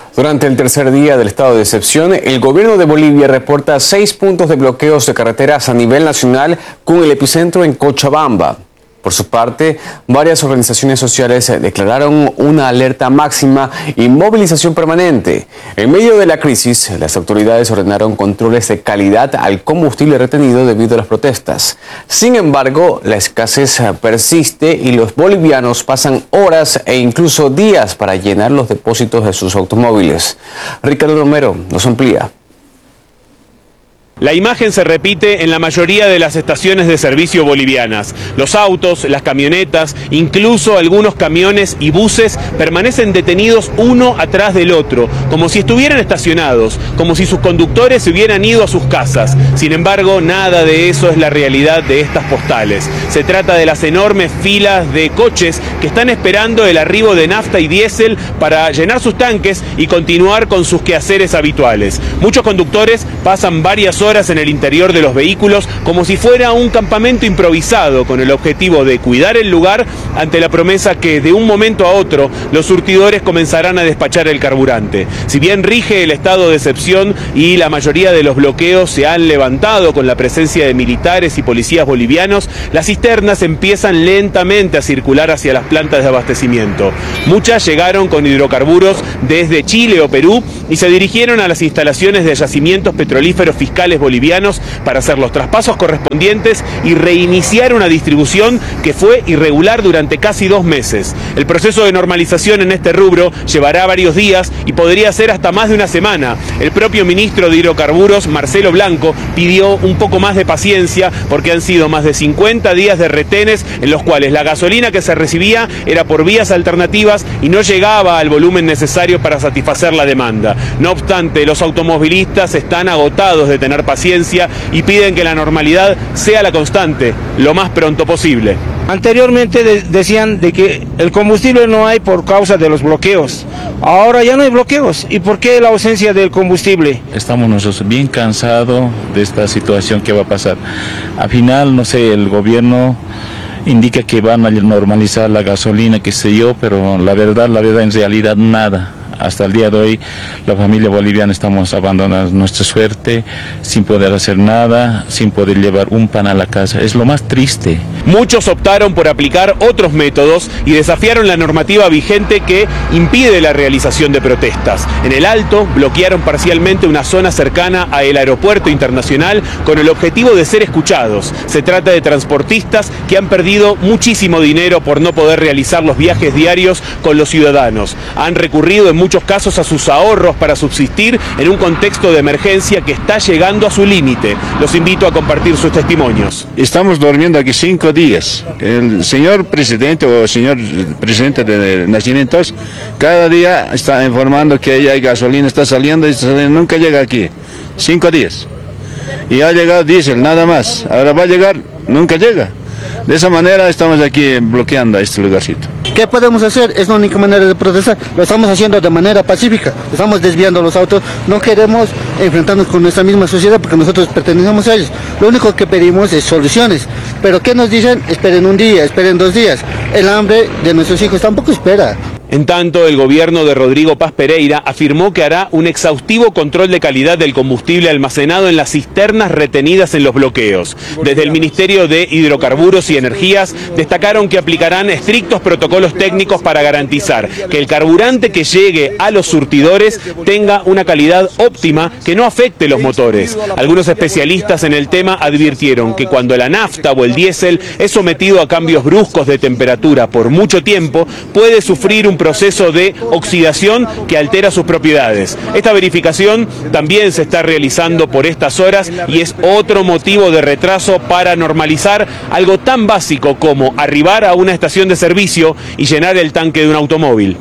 Durante el tercer día del estado de excepción, el gobierno de Bolivia reporta 6 puntos de bloqueos de carreteras a nivel nacional, con el epicentro en Cochabamba. Por su parte, varias organizaciones sociales declararon una alerta máxima y movilización permanente. En medio de la crisis, las autoridades ordenaron controles de calidad al combustible retenido debido a las protestas. Sin embargo, la escasez persiste y los bolivianos pasan horas e incluso días para llenar los depósitos de sus automóviles. Ricardo Romero nos amplía. La imagen se repite en la mayoría de las estaciones de servicio bolivianas. Los autos, las camionetas, incluso algunos camiones y buses permanecen detenidos uno atrás del otro, como si estuvieran estacionados, como si sus conductores se hubieran ido a sus casas. Sin embargo, nada de eso es la realidad de estas postales. Se trata de las enormes filas de coches que están esperando el arribo de nafta y diésel para llenar sus tanques y continuar con sus quehaceres habituales. Muchos conductores pasan varias horas en el interior de los vehículos como si fuera un campamento improvisado, con el objetivo de cuidar el lugar ante la promesa que de un momento a otro los surtidores comenzarán a despachar el carburante. Si bien rige el estado de excepción y la mayoría de los bloqueos se han levantado con la presencia de militares y policías bolivianos, las cisternas empiezan lentamente a circular hacia las plantas de abastecimiento. Muchas llegaron con hidrocarburos desde Chile o Perú y se dirigieron a las instalaciones de yacimientos petrolíferos fiscales bolivianos para hacer los traspasos correspondientes y reiniciar una distribución que fue irregular durante casi 2 meses. El proceso de normalización en este rubro llevará varios días y podría ser hasta más de una semana. El propio ministro de Hidrocarburos, Marcelo Blanco, pidió un poco más de paciencia porque han sido más de 50 días de retenes en los cuales la gasolina que se recibía era por vías alternativas y no llegaba al volumen necesario para satisfacer la demanda. No obstante, los automovilistas están agotados de tener paciencia y piden que la normalidad sea la constante lo más pronto posible. Anteriormente decían de que el combustible no hay por causa de los bloqueos. Ahora ya no hay bloqueos. ¿Y por qué la ausencia del combustible? Estamos nosotros bien cansados de esta situación que va a pasar. Al final, no sé, el gobierno indica que van a normalizar la gasolina, qué sé yo, pero la verdad en realidad nada. Hasta el día de hoy, la familia boliviana estamos abandonando nuestra suerte, sin poder hacer nada, sin poder llevar un pan a la casa. Es lo más triste. Muchos optaron por aplicar otros métodos y desafiaron la normativa vigente que impide la realización de protestas. En el Alto, bloquearon parcialmente una zona cercana al aeropuerto internacional con el objetivo de ser escuchados. Se trata de transportistas que han perdido muchísimo dinero por no poder realizar los viajes diarios con los ciudadanos. Han recurrido en muchos casos a sus ahorros para subsistir en un contexto de emergencia que está llegando a su límite. Los invito a compartir sus testimonios. Estamos durmiendo aquí 5 días. El señor presidente o señor presidente de Nacimientos cada día está informando que ya hay gasolina, está saliendo y nunca llega aquí. 5 días. Y ha llegado diésel, nada más. Ahora va a llegar, nunca llega. De esa manera estamos aquí bloqueando este lugarcito. ¿Qué podemos hacer? Es la única manera de protestar. Lo estamos haciendo de manera pacífica. Estamos desviando los autos. No queremos enfrentarnos con nuestra misma sociedad porque nosotros pertenecemos a ellos. Lo único que pedimos es soluciones. Pero ¿qué nos dicen? Esperen un día, esperen 2 días. El hambre de nuestros hijos tampoco espera. En tanto, el gobierno de Rodrigo Paz Pereira afirmó que hará un exhaustivo control de calidad del combustible almacenado en las cisternas retenidas en los bloqueos. Desde el Ministerio de Hidrocarburos y Energías destacaron que aplicarán estrictos protocolos técnicos para garantizar que el carburante que llegue a los surtidores tenga una calidad óptima que no afecte los motores. Algunos especialistas en el tema advirtieron que cuando la nafta o el diésel es sometido a cambios bruscos de temperatura por mucho tiempo, puede sufrir un proceso de oxidación que altera sus propiedades. Esta verificación también se está realizando por estas horas y es otro motivo de retraso para normalizar algo tan básico como arribar a una estación de servicio y llenar el tanque de un automóvil.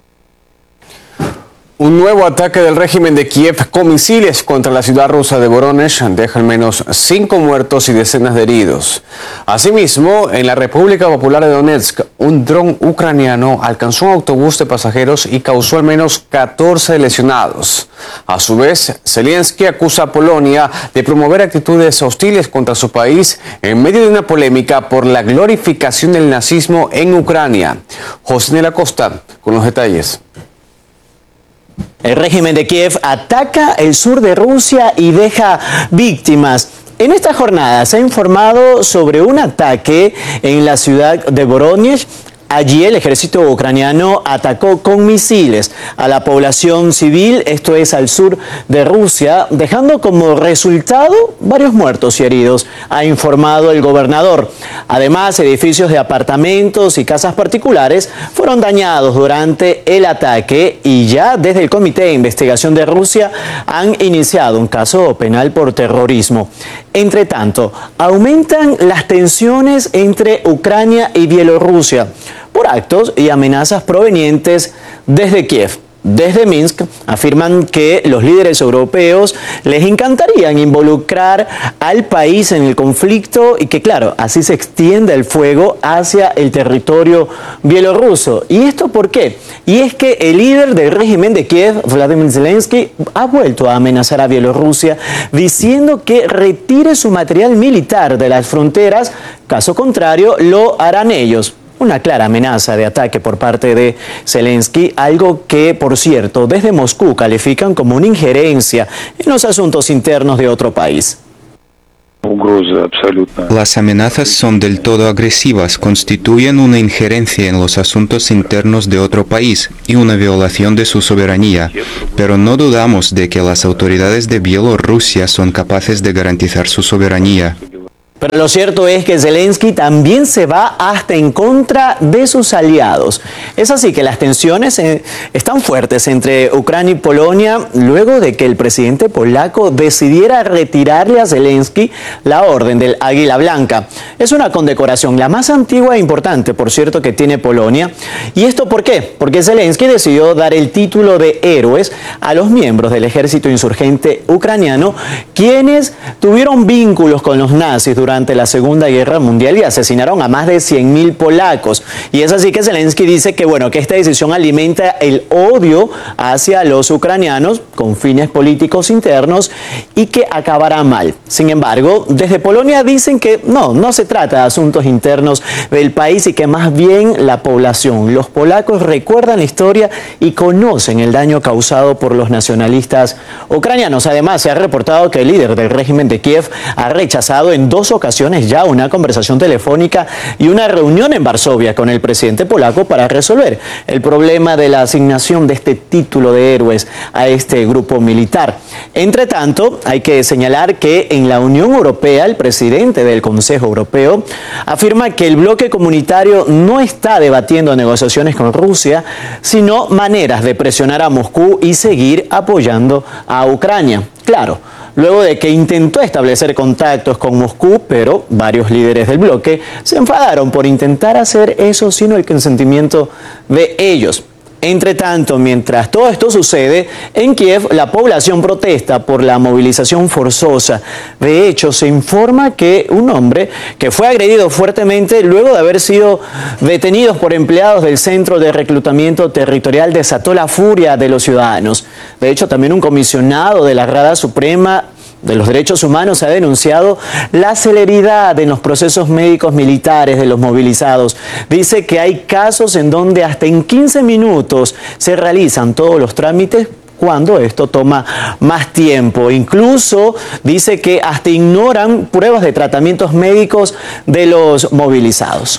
Un nuevo ataque del régimen de Kiev con misiles contra la ciudad rusa de Voronezh deja al menos 5 muertos y decenas de heridos. Asimismo, en la República Popular de Donetsk, un dron ucraniano alcanzó un autobús de pasajeros y causó al menos 14 lesionados. A su vez, Zelensky acusa a Polonia de promover actitudes hostiles contra su país en medio de una polémica por la glorificación del nazismo en Ucrania. José Nela Costa con los detalles. El régimen de Kiev ataca el sur de Rusia y deja víctimas. En esta jornada se ha informado sobre un ataque en la ciudad de Voronezh. Allí el ejército ucraniano atacó con misiles a la población civil, esto es al sur de Rusia, dejando como resultado varios muertos y heridos, ha informado el gobernador. Además, edificios de apartamentos y casas particulares fueron dañados durante el ataque y ya desde el Comité de Investigación de Rusia han iniciado un caso penal por terrorismo. Entre tanto, aumentan las tensiones entre Ucrania y Bielorrusia por actos y amenazas provenientes desde Kiev. Desde Minsk afirman que los líderes europeos les encantaría involucrar al país en el conflicto y que, claro, así se extienda el fuego hacia el territorio bielorruso. ¿Y esto por qué? Y es que el líder del régimen de Kiev, Vladimir Zelensky, ha vuelto a amenazar a Bielorrusia diciendo que retire su material militar de las fronteras, caso contrario lo harán ellos. Una clara amenaza de ataque por parte de Zelensky, algo que, por cierto, desde Moscú califican como una injerencia en los asuntos internos de otro país. Las amenazas son del todo agresivas, constituyen una injerencia en los asuntos internos de otro país y una violación de su soberanía, pero no dudamos de que las autoridades de Bielorrusia son capaces de garantizar su soberanía. Pero lo cierto es que Zelensky también se va hasta en contra de sus aliados. Es así que las tensiones están fuertes entre Ucrania y Polonia luego de que el presidente polaco decidiera retirarle a Zelensky la orden del Águila Blanca. Es una condecoración, la más antigua e importante, por cierto, que tiene Polonia. ¿Y esto por qué? Porque Zelensky decidió dar el título de héroes a los miembros del ejército insurgente ucraniano, quienes tuvieron vínculos con los nazis durante la Segunda Guerra Mundial y asesinaron a más de 100.000 polacos. Y es así que Zelensky dice que, bueno, que esta decisión alimenta el odio hacia los ucranianos con fines políticos internos y que acabará mal. Sin embargo, desde Polonia dicen que no se trata de asuntos internos del país y que más bien la población, los polacos recuerdan la historia y conocen el daño causado por los nacionalistas ucranianos. Además, se ha reportado que el líder del régimen de Kiev ha rechazado en 2 ocasiones ya una conversación telefónica y una reunión en Varsovia con el presidente polaco para resolver el problema de la asignación de este título de héroes a este grupo militar. Entre tanto, hay que señalar que en la Unión Europea, el presidente del Consejo Europeo afirma que el bloque comunitario no está debatiendo negociaciones con Rusia, sino maneras de presionar a Moscú y seguir apoyando a Ucrania. Claro, luego de que intentó establecer contactos con Moscú, pero varios líderes del bloque se enfadaron por intentar hacer eso sin el consentimiento de ellos. Entre tanto, mientras todo esto sucede, en Kiev la población protesta por la movilización forzosa. De hecho, se informa que un hombre que fue agredido fuertemente luego de haber sido detenido por empleados del Centro de Reclutamiento Territorial desató la furia de los ciudadanos. De hecho, también un comisionado de la Rada Suprema de los Derechos Humanos ha denunciado la celeridad en los procesos médicos militares de los movilizados. Dice que hay casos en donde hasta en 15 minutos se realizan todos los trámites cuando esto toma más tiempo. Incluso dice que hasta ignoran pruebas de tratamientos médicos de los movilizados.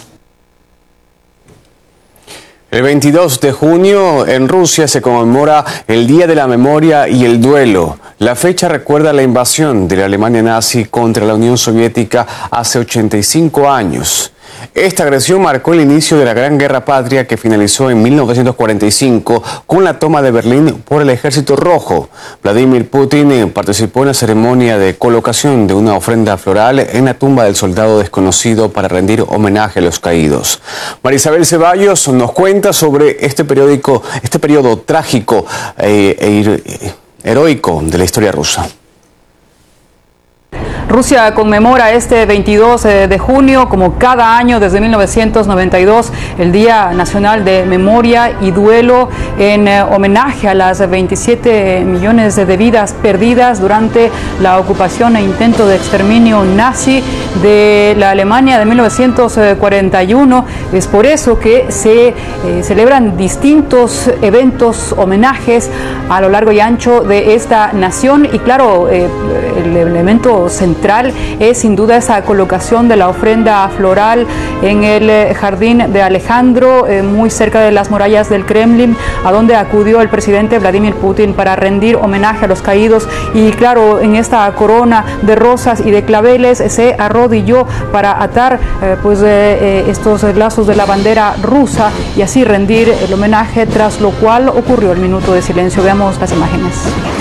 El 22 de junio en Rusia se conmemora el Día de la Memoria y el Duelo. La fecha recuerda la invasión de la Alemania nazi contra la Unión Soviética hace 85 años. Esta agresión marcó el inicio de la Gran Guerra Patria que finalizó en 1945 con la toma de Berlín por el Ejército Rojo. Vladimir Putin participó en la ceremonia de colocación de una ofrenda floral en la tumba del soldado desconocido para rendir homenaje a los caídos. María Isabel Ceballos nos cuenta sobre este periodo trágico e heroico de la historia rusa. Rusia conmemora este 22 de junio, como cada año desde 1992, el Día Nacional de Memoria y Duelo, en homenaje a las 27 millones de vidas perdidas durante la ocupación e intento de exterminio nazi de la Alemania de 1941. Es por eso que se celebran distintos eventos, homenajes a lo largo y ancho de esta nación. Y claro, el elemento central es sin duda esa colocación de la ofrenda floral en el jardín de Alejandro, muy cerca de las murallas del Kremlin, a donde acudió el presidente Vladimir Putin para rendir homenaje a los caídos. Y claro, en esta corona de rosas y de claveles se arrodilló para atar estos lazos de la bandera rusa y así rendir el homenaje, tras lo cual ocurrió el minuto de silencio. Veamos las imágenes.